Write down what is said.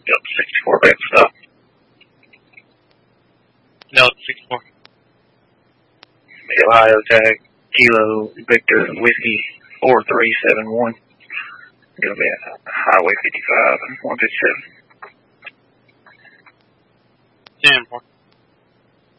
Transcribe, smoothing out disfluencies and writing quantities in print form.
Yep, 64 back stop. No, 64. Ohio tag, Kilo Victor Whiskey 4371. Gonna be at Highway 55 and 157. 10-4.